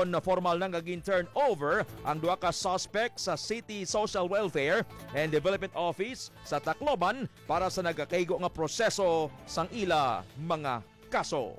kon na formal nang gaging turnover ang duha ka suspect sa City Social Welfare and Development Office sa Tacloban para sa nagakaigo nga proseso sang ila mga kaso.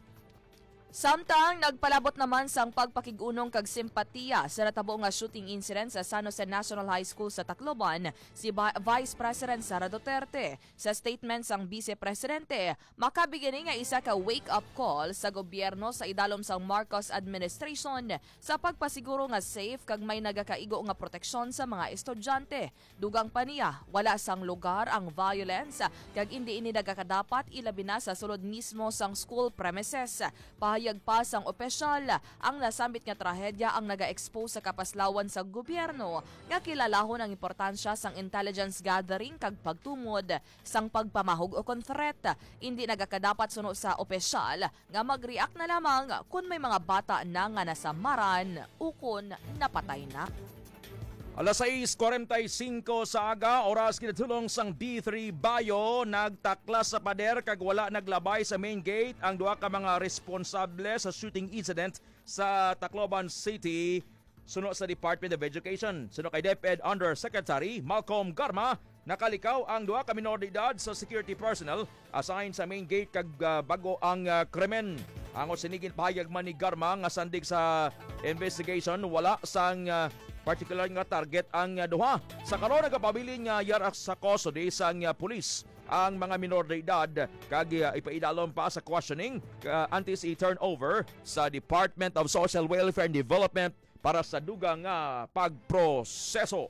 Samtang nagpalabot naman sang pagpakigunong kag simpatiya sa natabo nga shooting incident sa San Jose National High School sa Tacloban si Vice President Sara Duterte. Sa statement sang Vice Presidente, makabigyan nga isa ka wake-up call sa gobyerno sa idalom sang Marcos administration sa pagpasiguro nga safe kag may nagakaigo nga proteksyon sa mga estudyante. Dugang pa niya, wala sang lugar ang violence kag hindi ini nagakadapat ilabi na sa sulod mismo sang school premises. Pahayag pa sang opisyal, ang nasambit nga trahedya ang naga-expose sa kapaslawan sa gobyerno nga kilalahon ang importansya sang intelligence gathering kag pagtumod sang pagpamahog o threat. Hindi nagakadapat suno sa opisyal nga mag-react na lamang kung may mga bata na nga nasamaran o kung napatay na. Alas 6:45 sa aga, oras kinatulong sang D3 Bayo, nagtaklas sa pader kag wala naglabay sa main gate ang duha ka mga responsable sa shooting incident sa Tacloban City suno sa Department of Education. Suno kay DepEd Undersecretary Malcolm Garma, nakalikaw ang duha ka minor de edad sa security personnel assigned sa main gate kag bago ang krimen. Ang sinigin pahayag man ni Garma nga sandig sa investigation wala sang particular nga target ang duha. Sa karon nagapabilin nga yarak sa custody sang pulis ang mga minor de edad kag ipaidalom pa sa questioning antes i-turnover sa Department of Social Welfare and Development para sa dugang nga pagproseso.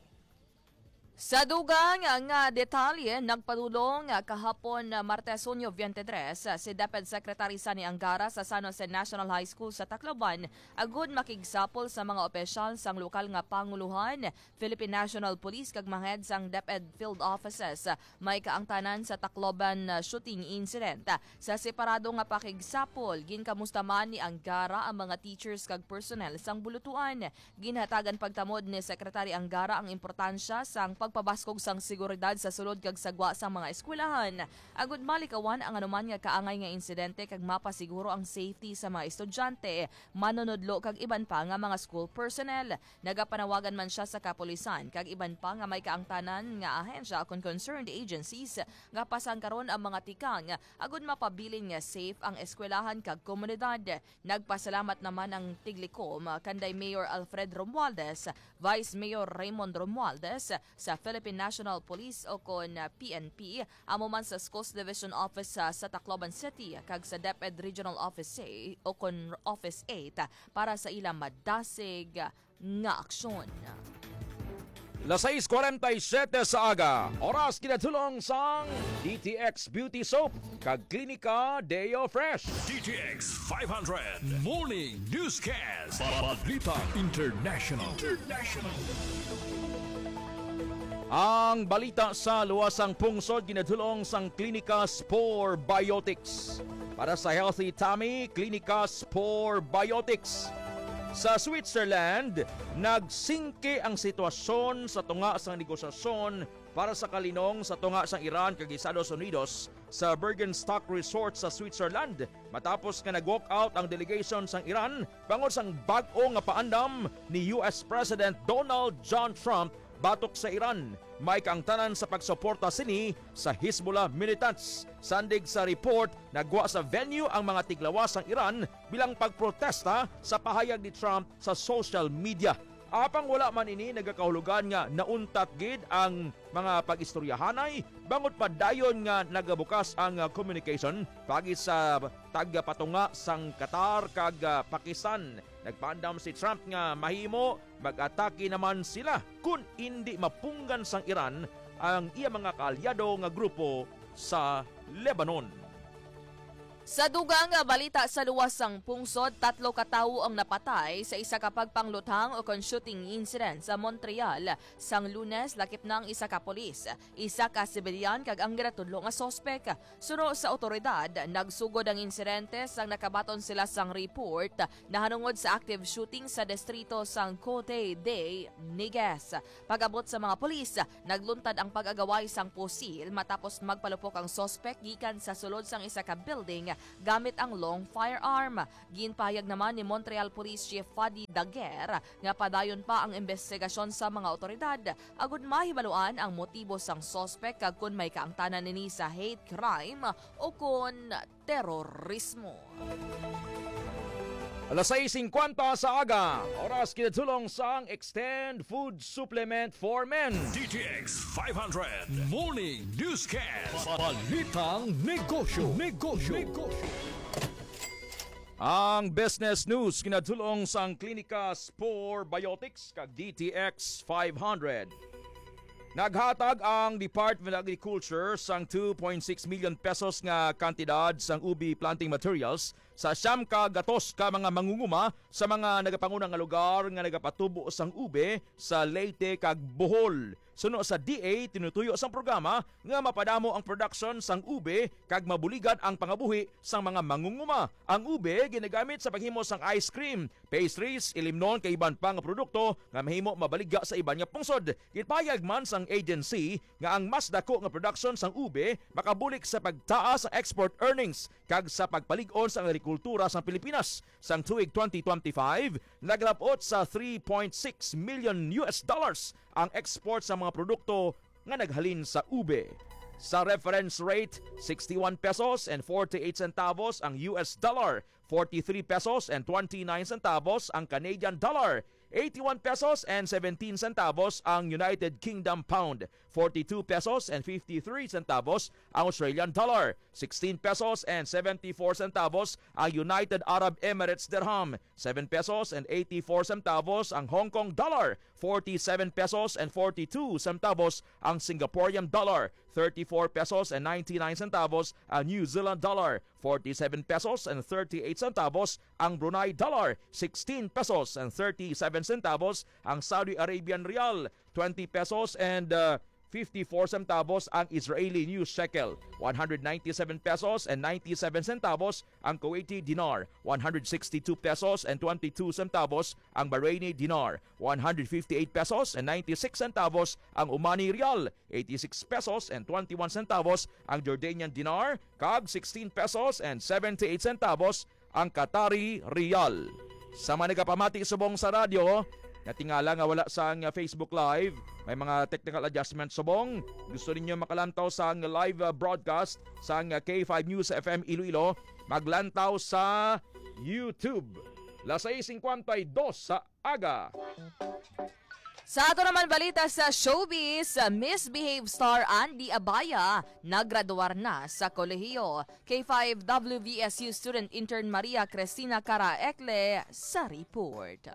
Sa dugang nga detalye, nagpadulong kahapon Martes, Hunyo 23 si DepEd Secretary Sani Angara sa San Jose National High School sa Tacloban agud makigsapol sa mga opisyal sang lokal nga panguluhan, Philippine National Police kag mga head sang DepEd field offices may kaangtanan sa Tacloban shooting incident. Sa separado nga pakigsapol, ginkamusta man ni Angara ang mga teachers kag personnel sang bulutuan. Ginhatagan pagtamod ni Secretary Angara ang importansya sang pagpabaskog sang seguridad sa sulod kag sagwa sa mga eskwelahan. Agud malikawan ang anuman nga kaangay nga insidente kag mapasiguro ang safety sa mga estudyante, manunodlo kag iban pa nga mga school personnel. Nagapanawagan man siya sa kapulisan kag iban pa nga may kaangtanan nga ahensya kon concerned agencies nga pasang karon ang mga tikang agud mapabilin nga safe ang eskwelahan kag komunidad. Nagpasalamat naman ang Tiglikom kanday Mayor Alfred Romualdez, Vice Mayor Raymond Romualdez sa Philippine National Police o kon PNP, amo man sa Schools Division Office sa Tacloban City kag sa DepEd Regional Office o kon Office 8 para sa ilang madasig nga aksyon. Las 6:47 sa aga, oras kinatulong sang DTX Beauty Soap kag Klinika Deo Fresh. DTX 500 Morning Newscast. Balita International. Ang balita sa luwasang pungsod ginadulong sang Klinika Spore Biotics. Para sa Healthy Tummy, Klinika Spore Biotics. Sa Switzerland, nagsingke ang sitwasyon sa tunga sang negosasyon para sa kalinong sa tunga sang Iran kag Estados Unidos sa Bergenstock Resort sa Switzerland matapos nga nag-walk out ang delegation sang Iran bangod sang bag-o nga paandam ni US President Donald John Trump batok sa Iran. May kaangtanan sa pagsuporta sini sa Hezbollah militants. Sandig sa report, nagwa sa venue ang mga tiglawas ng Iran bilang pagprotesta sa pahayag ni Trump sa social media. Apang wala man ini nagakahulugan nga nauntat gid ang mga pag-istoryahanay bangot pa dayon nga nagabukas ang communication pagi sa tagapatunga sang Qatar kag Pakistan. Nagpaandam si Trump nga mahimo mag-atake naman sila kung hindi mapunggan sang Iran ang iya mga kaalyado nga grupo sa Lebanon. Sa dugang balita sa luwasang pungsod, 3 katawo ang napatay sa isa ka pagpangluthang o shooting incident sa Montreal. Sang Lunes, lakip ng isa ka polis, isa ka sibilyan kag ang ginatudlo nga sospek. Suno sa otoridad, nagsugod ang insidente sang nakabaton sila sang report na hanungod sa active shooting sa distrito sang Côte des Neiges. Pag-abot sa mga polis, nagluntad ang pag-agaway sang pusil matapos magpalupok ang sospek gikan sa sulod sang isa ka building gamit ang long firearm. Ginpahayag naman ni Montreal Police Chief Fadi Daguerre nga padayon pa ang investigasyon sa mga otoridad agud mahibaluan ang motibo sang suspect kag kun may kaangtanan nini sa hate crime o kun terorismo. Alas 6:50 sa aga, oras kinatulong sang Extend Food Supplement for Men. DTX 500 Morning Newscast. Balitang Negosyo. Ang business news kinatulong sang Klinika Spore Biotics kag DTX 500. Naghatag ang Department of Agriculture sang 2.6 million pesos nga kantidad sang ubi planting materials sa siyam ka gatos ka mga mangunguma sa mga nagapangunang nga lugar nga nagapatubo sang ube sa Leyte kag Bohol. Suno sa DA, tinutuyo sang programa nga mapadamo ang production sang ube kag mabuligan ang pangabuhi sang mga mangunguma. Ang ube ginagamit sa paghimo sang ice cream, pastries, ilimnon kay iban pa nga produkto nga mahimo mabaligya sa iban nga pungsod. Gipayag man sang agency nga ang mas dako nga production sang ube makabulik sa pagtaas sa export earnings kag sa pagpalig-on sa agrikultura sa Pilipinas. Sang tuig 2025, naglapot sa $3.6 million ang export sa mga produkto nga naghalin sa ube. Sa reference rate, 61 pesos and 48 centavos ang US dollar, 43 pesos and 29 centavos ang Canadian dollar, 81 pesos and 17 centavos ang United Kingdom pound, 42 pesos and 53 centavos ang Australian dollar, 16 pesos and 74 centavos ang United Arab Emirates dirham, 7 pesos and 84 centavos ang Hong Kong dollar, 47 pesos and 42 centavos ang Singaporean dollar, 34 pesos and 99 centavos ang New Zealand dollar, 47 pesos and 38 centavos ang Brunei dollar, 16 pesos and 37 centavos ang Saudi Arabian rial, 20 pesos and 54 centavos ang Israeli new shekel, 197 pesos and 97 centavos ang Kuwaiti dinar, 162 pesos and 22 centavos ang Bahraini dinar, 158 pesos and 96 centavos ang Omani rial, 86 pesos and 21 centavos ang Jordanian dinar, kag 16 pesos and 78 centavos ang Qatari rial. Sa mga nagapamati subong sa radyo, natingala nga wala sa Facebook Live, may mga technical adjustments subong. Gusto ninyo makalantaw sa live broadcast sa K5 News FM Iloilo, maglantaw sa YouTube. Las 6:52 sa aga. Sa ato naman balita sa showbiz, misbehave star Andy Abaya naggraduar na sa kolehiyo. K5 WVSU student intern Maria Cristina Caraecle sa report.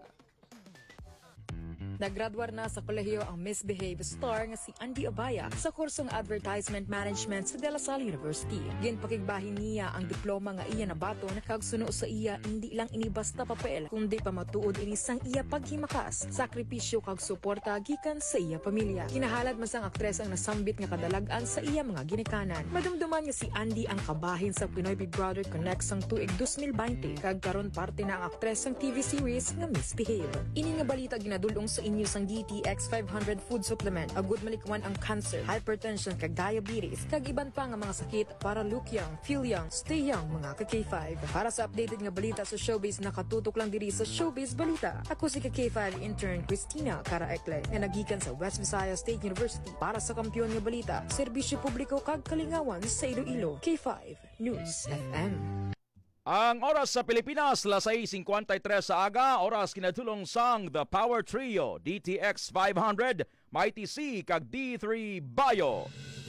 Naggraduar na sa kolehiyo ang misbehave star nga si Andy Abaya sa kursong Advertisement Management sa De La Salle University. Ginpakigbahin niya ang diploma nga iya nabaton kag suno sa iya hindi lang ini basta papel kundi pa matuod ini sang iya paghimakas, sakripisyo kag suporta gikan sa iya pamilya. Kinahalad masang aktres ang nasambit nga kadalagan sa iya mga ginikanan. Madumduman nga si Andy ang kabahin sa Pinoy Big Brother Connect sang tuig 2020 kag karon parte na ang aktres sang TV series nga Misbehave. Ini nga balita ginadulong sa inyo sang DTX 500 food supplement. Agud malikwan ang cancer, hypertension kag diabetes kag iban pa nga mga sakit para look young, feel young, stay young mga ka-K5. Para sa updated nga balita sa showbiz, nakatutok lang diri sa Showbiz Balita. Ako si ka-K5 intern Cristina Caraecle nga nagikan sa West Visayas State University para sa Kampiyon nga Balita, serbisyo publiko kag kalingawan sa Iloilo. K5 News FM. Ang oras sa Pilipinas, las 6:53 sa aga, oras kinatulong sang The Power Trio, DTX 500, Mighty C, kag D3 Bio.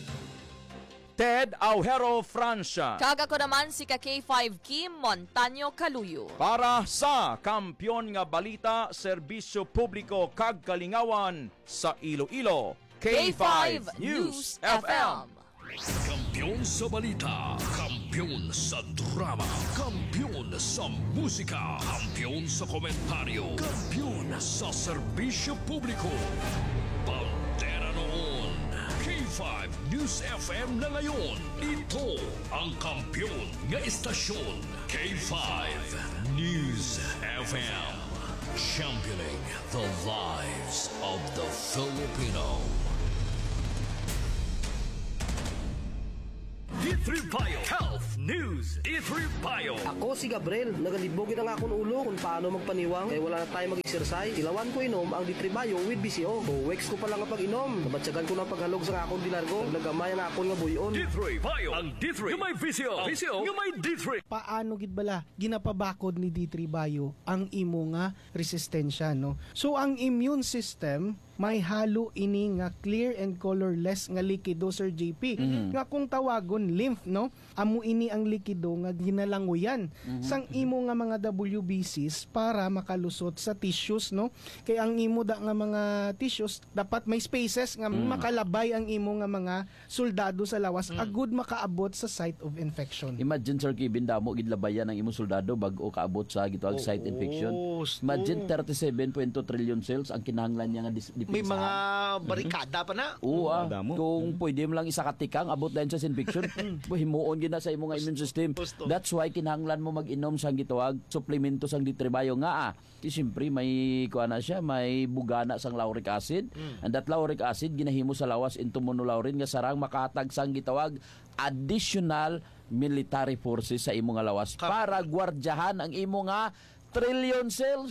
Ted Aujero Francia. Kaga ko naman si ka-K5 Kim Montaño Caluyo. Para sa Kampiyon nga Balita, Serbisyo Publiko kag Kalingawan sa Iloilo, K5 News FM. Kampiyon sa balita, kampiyon sa drama, kampiyon sa musika, kampiyon sa komentaryo, kampiyon sa serbisyo publiko. Pantera noon, K5 News FM na ngayon. Ito ang kampiyon nga istasyon, K5 News FM. Championing the lives of the Filipino. D3 Bio Health News. D3 Bio. Ako si Gabriel, nagalibogin ang akong ulo kung paano magpaniwang kaya wala na tayo mag-exercise. Ilawan ko inom ang D3 Bio with BCO. 2 weeks ko pa lang ang pag-inom. Nabatsagan ko ng paghalog sa akong dilargo. Nagamay ang akong nga buyon. D3 Bio. Ang D3 nga may VCO. VCO nga may D3. Paano gid bala ginapabakod ni D3 Bio ang imo nga resistensya, no? So ang immune system may halo ini nga clear and colorless nga likido, Sir JP. Nga kung tawagon lymph, no? Amo ini ang likido nga ginalanguyan sang imo nga mga WBCs para makalusot sa tissues, no? Kay ang imo da nga mga tissues dapat may spaces nga makalabay ang imo nga mga soldado sa lawas agud makaabot sa site of infection. Imagine, Sir Kevin, damo gidlabayan ang imong soldado bago kaabot sa gitawag site infection. Imagine 37.2 trillion cells ang kinahanglan niya nga May mga barikada pa na. Oo, kung pwede mo lang isa katikang abot dahil sa infection, himuon gina sa imong immune system. That's why kinahanglan mo mag-inom sang gitawag suplemento sang D3 Bio nga siyempre may kuana siya, may bugana sang lauric acid. And that lauric acid ginahimo sa lawas into monolaurin nga sarang makatag sang gitawag additional military forces sa imong lawas para gwardyahan ang imong trillion cells.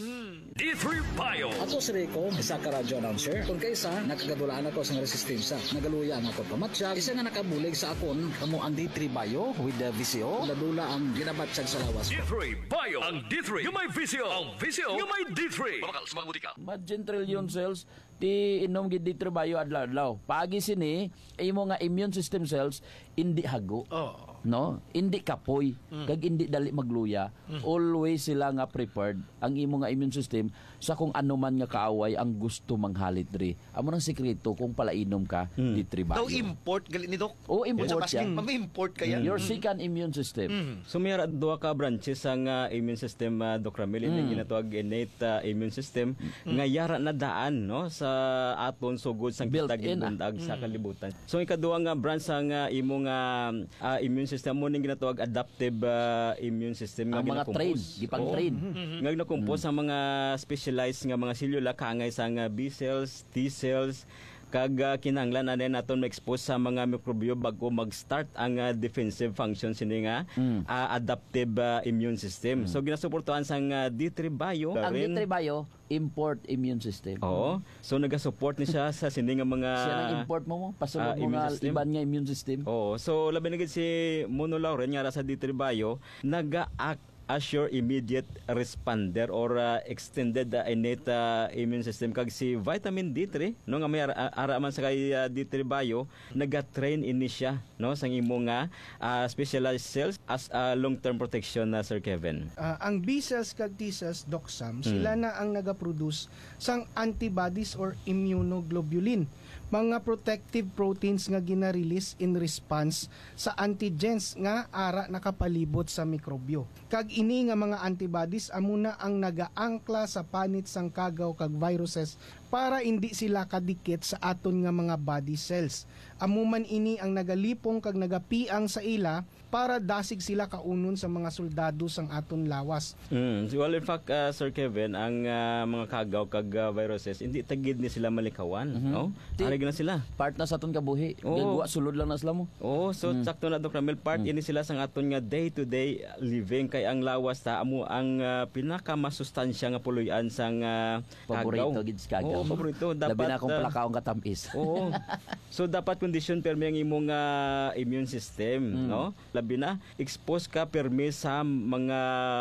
D3 Bio. Ako si Rico, isa ka radyo announcer. Kung kaysa, nakagadulaan ako sa resistensya. Nagaluya ako pamatsyag. Isa nga nakabulig sa akon, kamo ang D3 Bio with the VCO. Ladula ang ginabatsyag sa lawas. D3 Bio. Ang D3 nga may VCO. Ang VCO nga may D3. Mamakal, sumagbudi ka. Imagine trillion cells ti inom gid D3 Bio adlaw-adlaw. Pagi sini imo nga immune system cells indi hago. No, hindi kapoy kag hindi dali magluya. Always sila nga prepared ang imo nga immune system sa kung ano man nga kaaway ang gusto manghalit diri. Amo nang sekreto kung palainom ka D3 Bio. Daw import gali nito. Oh, import Sa yan. import kaya. Your second immune system. So mayroon duha ka branches ang immune system, Dr. Ramil, yung ginatawag innate immune system nga yara na daan no sa aton sugod sang kitagin bundag sa kalibutan. So ikaduha nga branch ang imo nga immune system mo ning ginatawag adaptive immune system nga Ang mga train, ginakompose. gipang-train. Nga ginakompose ang mga specialized nga mga selula kaangay sa B cells, T cells, kag kinahanglan na din naton ma-expose sa mga mikrobyo bago mag-start ang defensive function sini nga adaptive immune system. So ginasuportuhan sang D3 Bio. Ang D3 Bio import immune system. Oo. So nagasupport ni siya sa sini nga mga Siya nang import mo pasulod mo immune nga system. iban nga immune system. Oo. So labi na gid si monolaurin nga sa D3 Bio naga-act as your immediate responder or extended innate immune system kag si vitamin D3 no nga may ara man sa kay D3 Bio naga-train ini siya no sang imo nga specialized cells as long-term protection na Sir Kevin. Ang B cells kag T cells, Doc Sam, sila na ang nagaproduce sang antibodies or immunoglobulin, mga protective proteins nga gina-release in response sa antigens nga ara nakapalibot sa mikrobyo. Kag ini nga mga antibodies amuna ang nagaangkla sa panit sang kagaw kag viruses para hindi sila kadikit sa aton nga mga body cells. Amuman ini ang nagalipong kag nagapiang sa ila para dasig sila kaunon sa mga soldado sang aton lawas. Well, in fact, Sir Kevin, ang mga kagaw kag viruses hindi tagid ni sila malikawan, no? Arig na sila. Part na sa aton kabuhi. Gagwa sulod lang na sila mo. Oh, so sakto na Dr. Ramil, part ini sila sang aton nga day-to-day living kay ang lawas ta amo ang pinakamasustansya nga puloy-an sang Paborito kagaw. gid sa kagaw. Oo, paborito. Labi Dapat na akong palakaong katamis. Oo. So dapat condition permi ang imong immune system, no? Labi na expose ka permi sa mga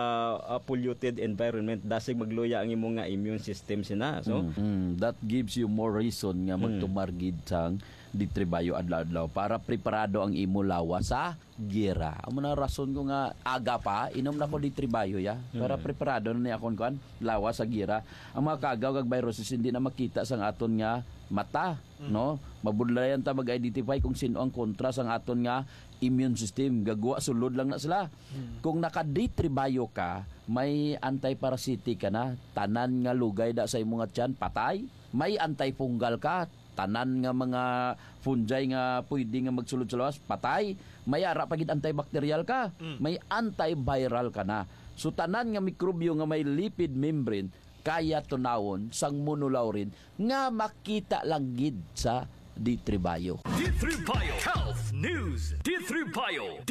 polluted environment dasig magluya ang imong immune system sina. So That gives you more reason nga magtumargid sang D3 Bio adlaw-adlaw para preparado ang imo lawa sa gira. Amo na rason ko nga aga pa inom na ko D3 Bio ya para preparado na ni akon kuan lawa sa gira. Ang mga kagaw kag viruses hindi na makita sang aton nga mata, no? Mabudlayan ta mag-identify kung sino ang kontra sang aton nga immune system. Gagawa sulod lang na sila. Kung naka D3 Bio ka, may anti-parasitic ka na, tanan nga lugay da sa imong tiyan patay. May antifungal ka, tanan nga mga fungi nga pwede nga magsulod sa lawas, patay. May ara pagid antibacterial ka, may antiviral ka na. So tanan nga mikrobyo nga may lipid membrane kaya tunawon sang monolaurin nga makita lang gid sa D3 Bio. D3 Bio Health News. D3 Bio.